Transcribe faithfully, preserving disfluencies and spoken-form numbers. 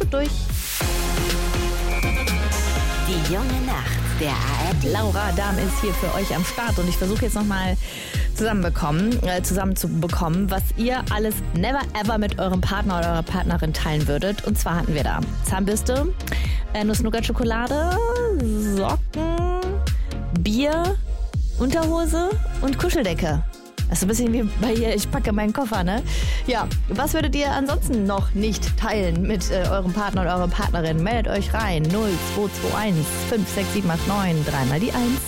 durch. Die junge Nacht der A R D. Laura Dahm ist hier für euch am Start und ich versuche jetzt nochmal zusammenbekommen, äh, zusammenzubekommen, was ihr alles never ever mit eurem Partner oder eurer Partnerin teilen würdet. Und zwar hatten wir da Zahnbürste, äh, Nuss-Nougat-Schokolade, Socken, Bier, Unterhose und Kuscheldecke. Das ist ein bisschen wie bei hier, ich packe meinen Koffer, ne? Ja, was würdet ihr ansonsten noch nicht teilen mit äh, eurem Partner oder eurer Partnerin? Meldet euch rein. null zwei zwei eins fünf sechs sieben acht neun, dreimal die eins.